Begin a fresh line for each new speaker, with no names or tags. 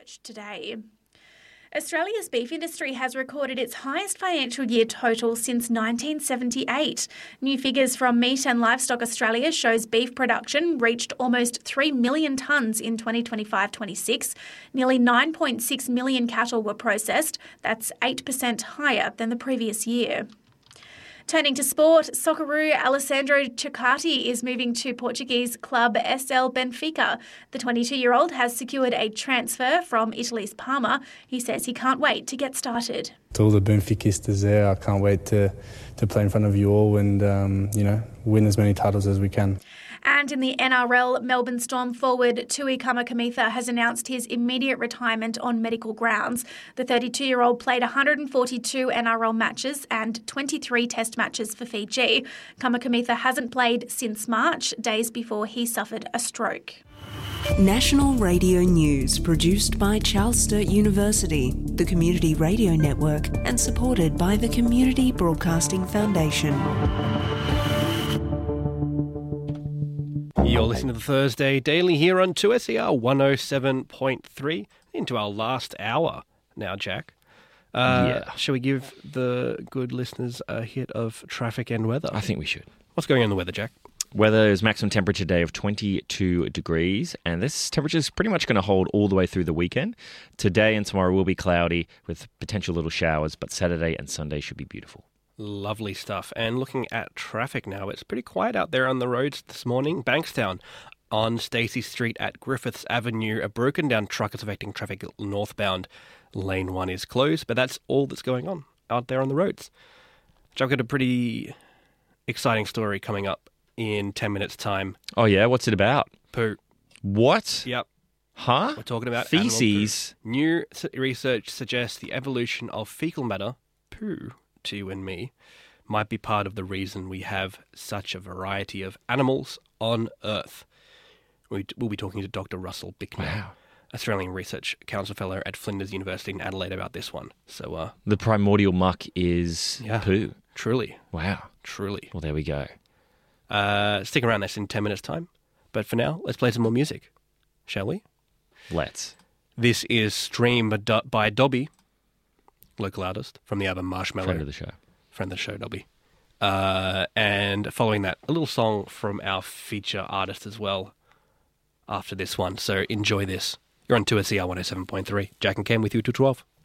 emerged today. Australia's beef industry has recorded its highest financial year total since 1978. New figures from Meat and Livestock Australia shows beef production reached almost 3 million tonnes in 2025-26. Nearly 9.6 million cattle were processed. That's 8% higher than the previous year. Turning to sport, Socceroo Alessandro Ceccati is moving to Portuguese club SL Benfica. The 22-year-old has secured a transfer from Italy's Parma. He says he can't wait to get started.
To all the Benfiquistas there, I can't wait to play in front of you all and, win as many titles as we can.
And in the NRL, Melbourne Storm forward Tui Kamikamica has announced his immediate retirement on medical grounds. The 32-year-old played 142 NRL matches and 23 test matches for Fiji. Kamikamica hasn't played since March, days before he suffered a stroke.
National Radio News, produced by Charles Sturt University, the Community Radio Network, and supported by the Community Broadcasting Foundation.
You're listening to the Thursday Daily here on 2SER 107.3. Into our last hour now, Jack. Shall we give the good listeners a hit of traffic and weather?
I think we should.
What's going on in the weather, Jack?
Weather is maximum temperature today of 22 degrees, and this temperature is pretty much going to hold all the way through the weekend. Today and tomorrow will be cloudy with potential little showers, but Saturday and Sunday should be beautiful.
Lovely stuff. And looking at traffic now, it's pretty quiet out there on the roads this morning. Bankstown on Stacey Street at Griffiths Avenue, a broken down truck is affecting traffic northbound. Lane 1 is closed, but that's all that's going on out there on the roads. I've got a pretty exciting story coming up in 10 minutes' time.
Oh, yeah? What's it about?
Poo.
What?
Yep.
Huh?
We're talking about
feces.
New research suggests the evolution of fecal matter, poo, to you and me, might be part of the reason we have such a variety of animals on Earth. We'll be talking to Dr. Russell Bicknell,
Wow.
Australian Research Council Fellow at Flinders University in Adelaide, about this one. So,
the primordial muck is poo.
Truly.
Wow.
Truly.
Well, there we go.
Stick around, that's in 10 minutes' time. But for now, let's play some more music, shall we?
Let's.
This is Stream by Dobby, local artist from the album Marshmallow.
Friend of the show.
Friend of the show, Dobby. And following that, a little song from our feature artist as well after this one. So enjoy this. You're on 2SER 107.3. Jack and Cam with you till 12.